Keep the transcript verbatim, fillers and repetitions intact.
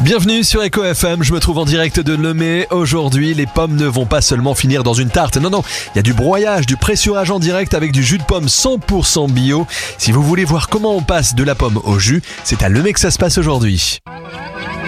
Bienvenue sur Echo F M, je me trouve en direct de Lemay. Aujourd'hui, les pommes ne vont pas seulement finir dans une tarte. Non, non, il y a du broyage, du pressurage en direct avec du jus de pomme cent pour cent bio. Si vous voulez voir comment on passe de la pomme au jus, c'est à Lemay que ça se passe aujourd'hui.